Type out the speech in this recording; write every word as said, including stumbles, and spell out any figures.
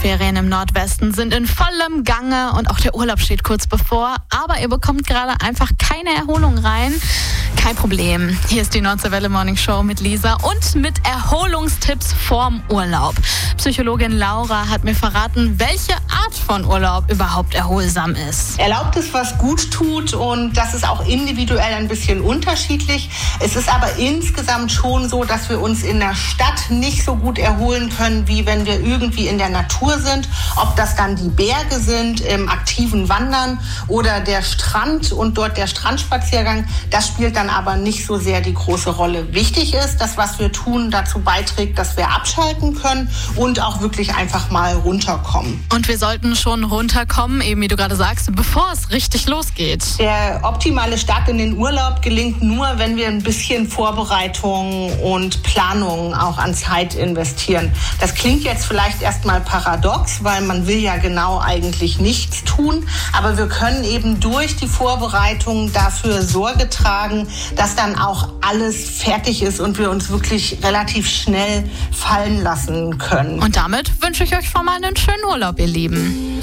Osterferien im Nordwesten sind in vollem Gange und auch der Urlaub steht kurz bevor. Aber ihr bekommt gerade einfach keine Erholung rein. Kein Problem. Hier ist die Nordische Welle Morning Show mit Lisa und mit Erholungstipps vorm Urlaub. Psychologin Laura hat mir verraten, welche Art von Urlaub überhaupt erholsam ist. Erlaubt ist, was gut tut, und das ist auch individuell ein bisschen unterschiedlich. Es ist aber insgesamt schon so, dass wir uns in der Stadt nicht so gut erholen können, wie wenn wir irgendwie in der Natur sind. Ob das dann die Berge sind, im aktiven Wandern oder der Strand und dort der Strandspaziergang, das spielt dann aber nicht so sehr die große Rolle. Wichtig ist, dass was wir tun dazu beiträgt, dass wir abschalten können und auch wirklich einfach mal runterkommen. Und wir sollten schon runterkommen, eben wie du gerade sagst, bevor es richtig losgeht. Der optimale Start in den Urlaub gelingt nur, wenn wir ein bisschen Vorbereitung und Planung auch an Zeit investieren. Das klingt jetzt vielleicht erstmal paradox, weil man will ja genau eigentlich nichts tun, aber wir können eben durch die Vorbereitung dafür Sorge tragen, dass dann auch alles fertig ist und wir uns wirklich relativ schnell fallen lassen können. Und damit wünsche ich euch schon mal einen schönen Urlaub, ihr Lieben.